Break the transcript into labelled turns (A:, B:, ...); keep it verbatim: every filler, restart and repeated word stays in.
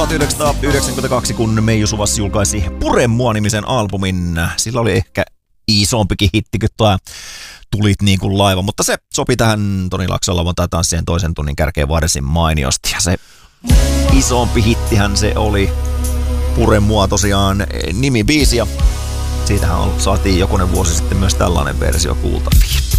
A: tuhatyhdeksänsataayhdeksänkymmentäkaksi, kun Meiju Suvas julkaisi Pure mua-nimisen albumin. Sillä oli ehkä isompikin hitti kuin tuo Tulit niin kuin laiva, mutta se sopi tähän Toni Laakson Lauantai-tanssien toisen tunnin kärkeen varsin mainiosti. Ja se isompi hittihän se oli Pure mua tosiaan nimibiisi, ja siitähän saatiin jokunen vuosi sitten myös tällainen versio kuultavia.